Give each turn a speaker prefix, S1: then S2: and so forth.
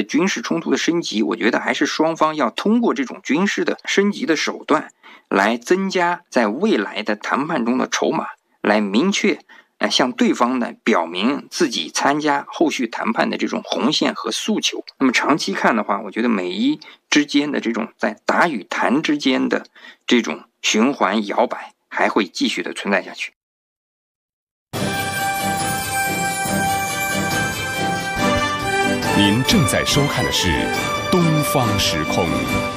S1: 军事冲突的升级，我觉得还是双方要通过这种军事的升级的手段来增加在未来的谈判中的筹码，来明确向对方呢表明自己参加后续谈判的这种红线和诉求。那么长期看的话，我觉得美伊之间的这种在打与谈之间的这种循环摇摆还会继续的存在下去。
S2: 您正在收看的是东方时空。